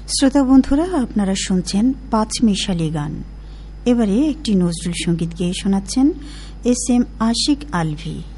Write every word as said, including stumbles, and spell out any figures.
শ্রোতা বন্ধুরা, আপনারা শুনছেন পাঁচ মিশালি গান। এবারে একটি নজরুল সঙ্গীত গেয়ে শোনাচ্ছেন এস এম আশিক আলভি।